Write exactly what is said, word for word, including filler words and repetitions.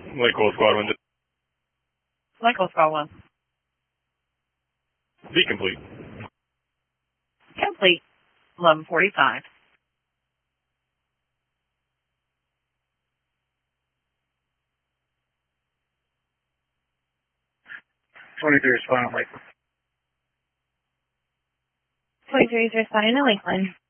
Lakeville Squad one. Lakeville Squad one. Be complete. Complete. eleven forty-five. twenty-three is final, Lakeland. twenty-three is responding to Lakeland.